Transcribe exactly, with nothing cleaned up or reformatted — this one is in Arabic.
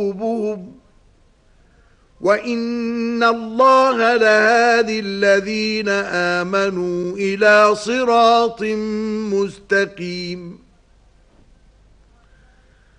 وَإِنَّ اللَّهَ لَهَادِي الَّذِينَ آمَنُوا إِلَى صِرَاطٍ مُسْتَقِيمٍ.